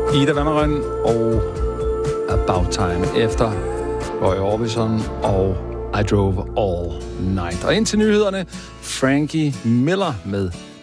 Ida Vanderøn og About Time efter Roy Orbison og I Drove All Night. Og indtil nyhederne, Frankie Miller med